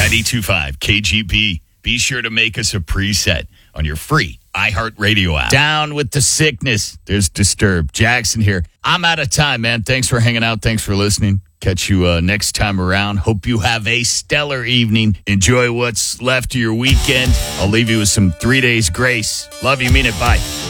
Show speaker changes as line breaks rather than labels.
92.5 KGP. Be sure to make us a preset on your free iHeartRadio app. Down with the sickness. There's Disturbed. Jackson here. I'm out of time, man. Thanks for hanging out. Thanks for listening. Catch you next time around. Hope you have a stellar evening. Enjoy what's left of your weekend. I'll leave you with some 3 days grace. Love you. Mean it. Bye.